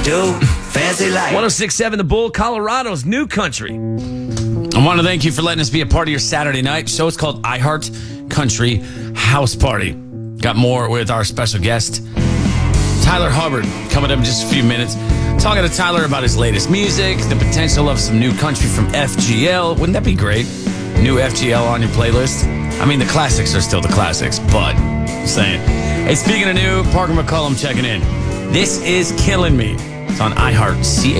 do, fancy life. 106.7 The Bull, Colorado's new country. I want to thank you for letting us be a part of your Saturday night show. It's called iHeart Country House Party. Got more with our special guest, Tyler Hubbard, coming up in just a few minutes. Talking to Tyler about his latest music, the potential of some new country from FGL. Wouldn't that be great? New FGL on your playlist. I mean, the classics are still the classics, but I'm saying. Hey, speaking of new, Parker McCollum checking in. This is Killing Me. It's on iHeart.